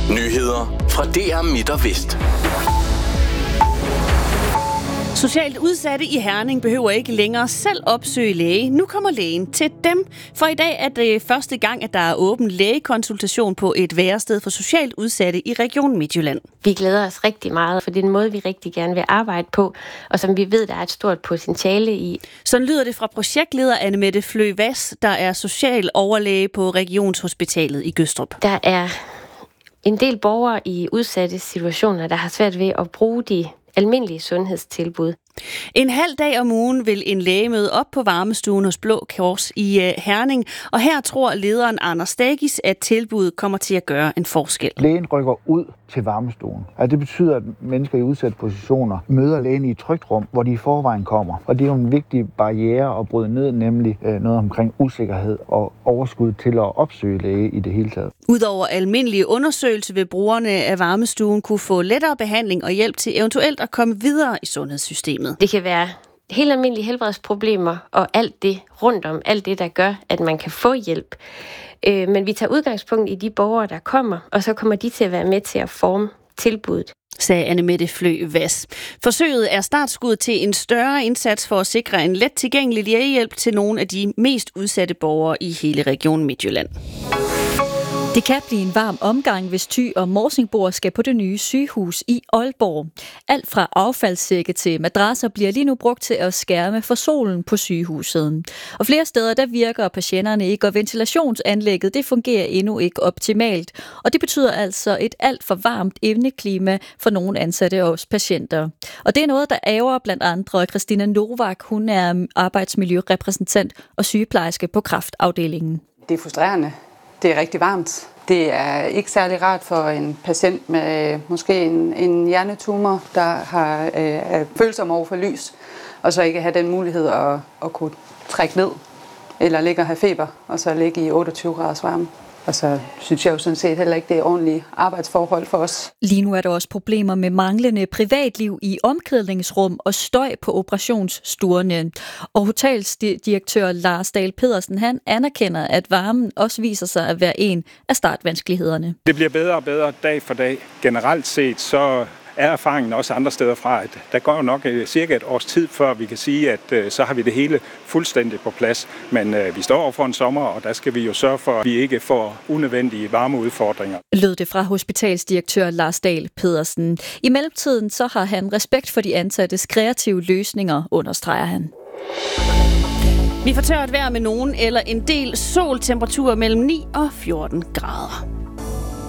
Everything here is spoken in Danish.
Nyheder fra DR Midt og Vest. Socialt udsatte i Herning behøver ikke længere selv opsøge læge. Nu kommer lægen til dem. For i dag er det første gang, at der er åben lægekonsultation på et værested for socialt udsatte i Region Midtjylland. Vi glæder os rigtig meget, for det er en måde, vi rigtig gerne vil arbejde på, og som vi ved, der er et stort potentiale i. Sådan lyder det fra projektleder Annemette Fløe Vass, der er social overlæge på Regionshospitalet i Gødstrup. Der er en del borgere i udsatte situationer, der har svært ved at bruge de almindelige sundhedstilbud. En halv dag om ugen vil en læge møde op på varmestuen hos Blå Kors i Herning, og her tror lederen Anders Stagis, at tilbuddet kommer til at gøre en forskel. Lægen rykker ud til varmestuen. Altså det betyder, at mennesker i udsatte positioner møder lægen i et trygt rum, hvor de i forvejen kommer. Og det er jo en vigtig barriere at bryde ned, nemlig noget omkring usikkerhed og overskud til at opsøge læge i det hele taget. Udover almindelige undersøgelser vil brugerne af varmestuen kunne få lettere behandling og hjælp til eventuelt at komme videre i sundhedssystemet. Det kan være helt almindelige helbredsproblemer og alt det rundt om, alt det, der gør, at man kan få hjælp. Men vi tager udgangspunkt i de borgere, der kommer, og så kommer de til at være med til at forme tilbuddet, sagde Annemette Fløe Vass. Forsøget er startskud til en større indsats for at sikre en let tilgængelig lægehjælp til nogle af de mest udsatte borgere i hele Region Midtjylland. Det kan blive en varm omgang, hvis Thy og Morsingboer skal på det nye sygehus i Aalborg. Alt fra affaldssække til madrasser bliver lige nu brugt til at skærme for solen på sygehuset. Og flere steder der virker patienterne ikke, og ventilationsanlægget det fungerer endnu ikke optimalt. Og det betyder altså et alt for varmt indeklima for nogle ansatte og også patienter. Og det er noget, der ærger blandt andre Christina Novak. Hun er arbejdsmiljørepræsentant og sygeplejerske på kræftafdelingen. Det er frustrerende. Det er rigtig varmt. Det er ikke særlig rart for en patient med måske en hjernetumor, der er følsom over for lys, og så ikke have den mulighed at kunne trække ned, eller ligge og have feber, og så ligge i 28 graders varme. Og så synes jeg jo sådan set heller ikke, det er ordentlige arbejdsforhold for os. Lige nu er der også problemer med manglende privatliv i omklædningsrum og støj på operationsstuerne. Og hoteldirektør Lars Dahl Pedersen, han anerkender, at varmen også viser sig at være en af startvanskelighederne. Det bliver bedre og bedre dag for dag. Generelt set så er erfaringen også andre steder fra, at der går nok cirka et års tid, før vi kan sige, at så har vi det hele fuldstændig på plads. Men vi står over for en sommer, og der skal vi jo sørge for, at vi ikke får unødvendige varmeudfordringer. Lød det fra hospitalsdirektør Lars Dahl Pedersen. I mellemtiden så har han respekt for de ansattes kreative løsninger, understreger han. Vi får tørt vejr med nogen eller en del sol, temperaturer mellem 9 og 14 grader.